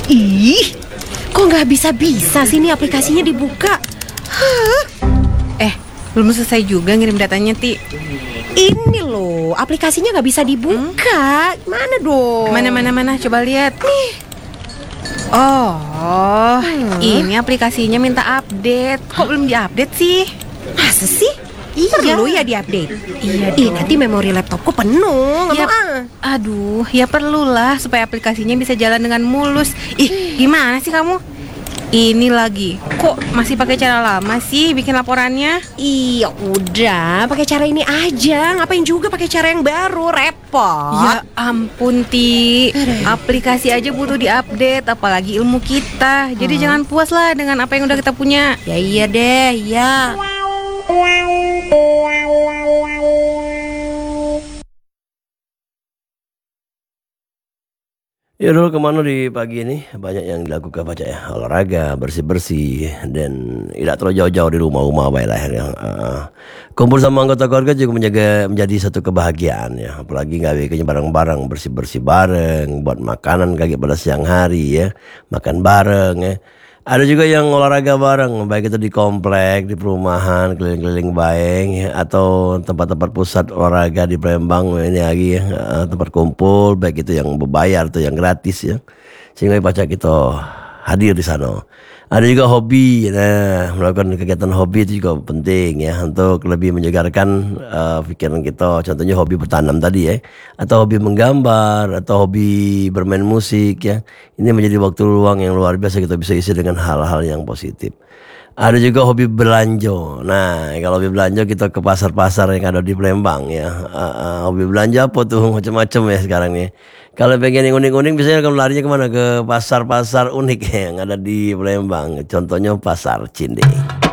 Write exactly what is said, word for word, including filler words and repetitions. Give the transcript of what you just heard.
Ih, kok nggak bisa-bisa sih ini aplikasinya dibuka? Hah? Eh, belum selesai juga ngirim datanya, Ti. Ini loh, aplikasinya nggak bisa dibuka. Mana dong? Mana, mana, mana, coba lihat. Nih. Oh, Hmm. ini aplikasinya minta update. Kok belum diupdate sih? Masa sih? Iya. Perlu ya diupdate? Iya Ih, dong. nanti memori laptopku penuh. Nggak Ya, mau ah. aduh, ya perlulah supaya aplikasinya bisa jalan dengan mulus. Ih, gimana sih kamu? Ini lagi, kok masih pakai cara lama sih bikin laporannya? Iya udah, pakai cara ini aja. Ngapain juga pakai cara yang baru, repot. Ya ampun, Ti. Aplikasi aja butuh diupdate, apalagi ilmu kita. Jadi jangan puas lah dengan apa yang udah kita punya. Ya iya deh, ya. Ya dulu kemana di pagi ini banyak yang dilakukan baca ya, olahraga, bersih-bersih, dan tidak terlalu jauh-jauh di rumah-rumah baiklah ya. Uh, kumpul sama anggota keluarga juga menjaga menjadi satu kebahagiaan ya, apalagi nggak bikinnya bareng-bareng, bersih-bersih bareng, buat makanan kayak pada siang hari ya, makan bareng ya. Ada juga yang olahraga bareng, baik itu di komplek, di perumahan, keliling-keliling Baeng, ya, atau tempat-tempat pusat olahraga di Palembang ini lagi ya, eh, tempat kumpul, baik itu yang berbayar atau yang gratis ya, sehingga baca kita hadir di sana. Ada juga hobi, nah melakukan kegiatan hobi itu juga penting ya untuk lebih menyegarkan uh, pikiran kita. Contohnya hobi bertanam tadi ya, atau hobi menggambar, atau hobi bermain musik ya. Ini menjadi waktu luang yang luar biasa kita bisa isi dengan hal-hal yang positif. Ada juga hobi belanja. Nah, kalau hobi belanja kita ke pasar-pasar yang ada di Palembang ya. Uh, uh, hobi belanja apa tuh macam-macam ya sekarang nih. Kalau pengen yang unik-unik biasanya kamu larinya kemana? Ke pasar-pasar unik yang ada di Palembang. Contohnya Pasar Cinde.